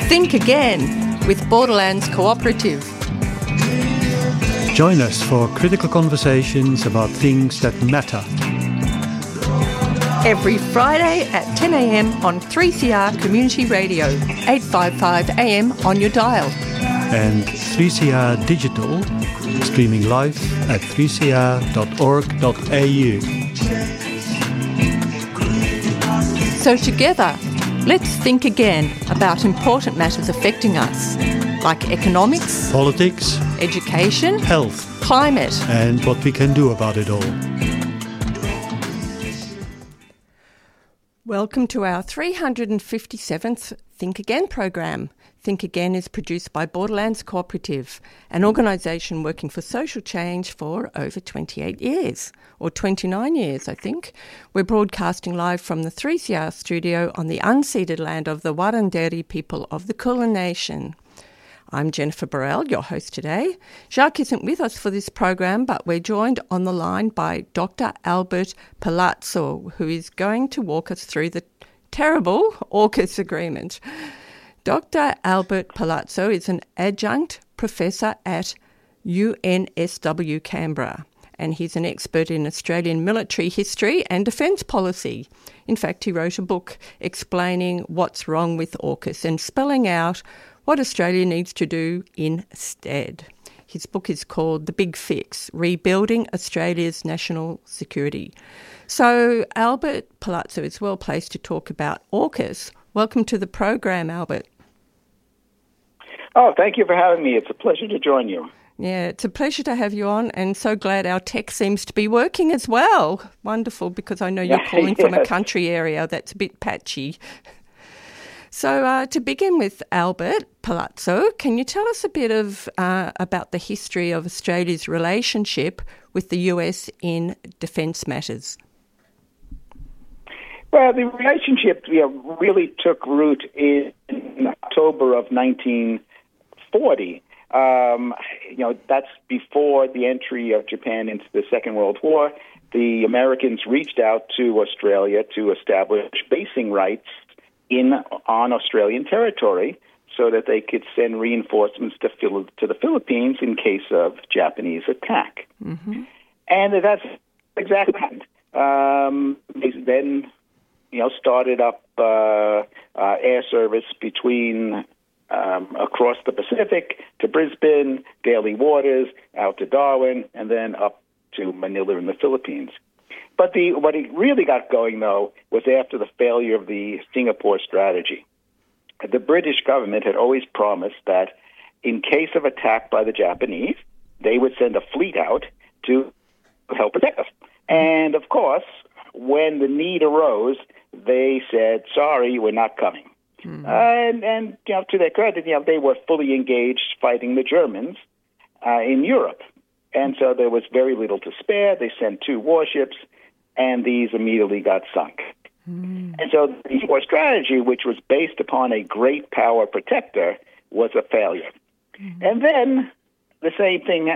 Think Again with Borderlands Cooperative. Join us for critical conversations about things that matter. Every Friday at 10 a.m. on 3CR Community Radio, 855 AM on your dial. And 3CR Digital, streaming live at 3cr.org.au. So together, let's think again about important matters affecting us, like economics, Politics, education, health, climate, and what we can do about it all. Welcome to our 357th Think Again program. Think Again is produced by Borderlands Cooperative, an organisation working for social change for over 28 years, or 29 years, I think. We're broadcasting live from the 3CR studio on the unceded land of the Wurundjeri people of the Kulin Nation. I'm Jennifer Burrell, your host today. Jacques isn't with us for this program, but we're joined on the line by Dr. Albert Palazzo, who is going to walk us through the terrible AUKUS agreement. Dr. Albert Palazzo is an adjunct professor at UNSW Canberra, and he's an expert in Australian military history and defence policy. In fact, he wrote a book explaining what's wrong with AUKUS and spelling out what Australia needs to do instead. His book is called The Big Fix, Rebuilding Australia's National Security. So Albert Palazzo is well placed to talk about AUKUS. Welcome to the program, Albert. Oh, thank you for having me. It's a pleasure to join you. Yeah, it's a pleasure to have you on, and so glad our tech seems to be working as well. Wonderful, because I know you're calling from a country area that's a bit patchy. So to begin with, Albert Palazzo, can you tell us a bit about the history of Australia's relationship with the US in defence matters? Well, the relationship really took root in October of 1940. That's before the entry of Japan into the Second World War. The Americans reached out to Australia to establish basing rights on Australian territory so that they could send reinforcements to the Philippines in case of Japanese attack. Mm-hmm. And that's exactly what happened. They then started up air service between across the Pacific to Brisbane, Daly Waters, out to Darwin, and then up to Manila in the Philippines. But what it really got going, though, was after the failure of the Singapore strategy. The British government had always promised that in case of attack by the Japanese, they would send a fleet out to help protect us. And, of course, when the need arose, they said, sorry, we're not coming. Mm-hmm. And to their credit, they were fully engaged fighting the Germans in Europe. And so there was very little to spare. They sent 2 warships, and these immediately got sunk. Mm. And so the war strategy, which was based upon a great power protector, was a failure. Mm. And then the same thing